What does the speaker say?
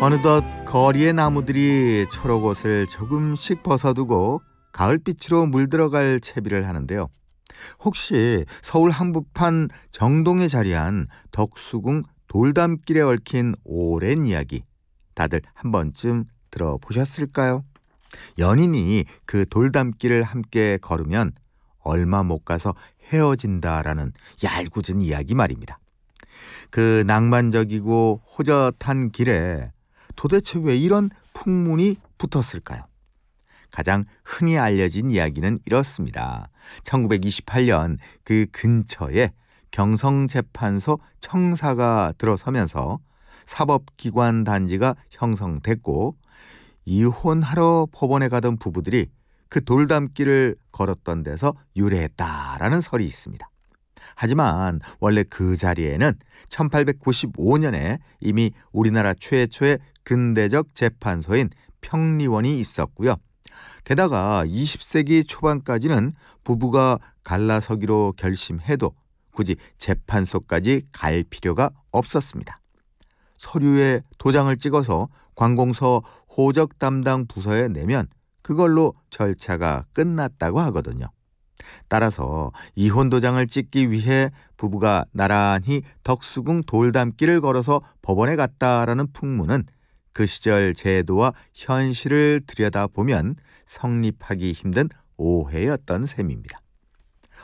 어느덧 거리의 나무들이 초록옷을 조금씩 벗어두고 가을빛으로 물들어갈 채비를 하는데요. 혹시 서울 한복판 정동에 자리한 덕수궁 돌담길에 얽힌 오랜 이야기 다들 한 번쯤 들어보셨을까요? 연인이 그 돌담길을 함께 걸으면 얼마 못 가서 헤어진다라는 얄궂은 이야기 말입니다. 그 낭만적이고 호젓한 길에 도대체 왜 이런 풍문이 붙었을까요? 가장 흔히 알려진 이야기는 이렇습니다. 1928년 그 근처에 경성재판소 청사가 들어서면서 사법기관 단지가 형성됐고 이혼하러 법원에 가던 부부들이 그 돌담길을 걸었던 데서 유래했다라는 설이 있습니다. 하지만 원래 그 자리에는 1895년에 이미 우리나라 최초의 근대적 재판소인 평리원이 있었고요. 게다가 20세기 초반까지는 부부가 갈라서기로 결심해도 굳이 재판소까지 갈 필요가 없었습니다. 서류에 도장을 찍어서 관공서 호적 담당 부서에 내면 그걸로 절차가 끝났다고 하거든요. 따라서 이혼 도장을 찍기 위해 부부가 나란히 덕수궁 돌담길을 걸어서 법원에 갔다라는 풍문은 그 시절 제도와 현실을 들여다보면 성립하기 힘든 오해였던 셈입니다.